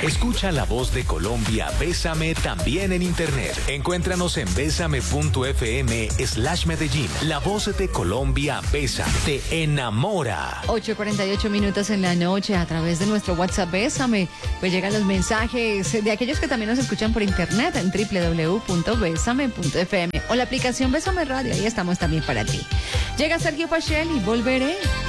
Escucha la voz de Colombia, Bésame, también en internet. Encuéntranos en besame.fm/Medellín. La voz de Colombia, Bésame, te enamora. 8:48 minutos en la noche a través de nuestro WhatsApp Bésame. Pues llegan los mensajes de aquellos que también nos escuchan por internet en www.besame.fm o la aplicación Bésame Radio. Ahí estamos también para ti. Llega Sergio Pachel y Volveré.